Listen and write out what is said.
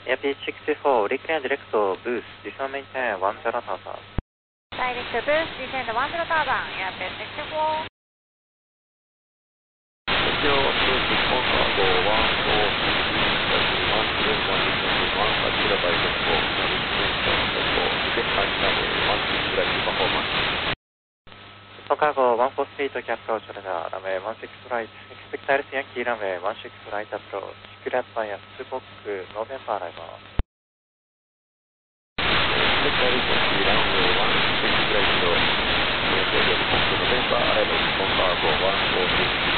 AP64, reclaim direct boost, descend maintain 10,000. Direct boost, descend 10,000, Airplane 64. Chicago 143 to approach radar, runway 16 right, expect Iris Yankee runway 16 right approach, cleared by a 2 box, November arrival. Expect Iris Yankee runway 16 right, November arrival, Chicago 143.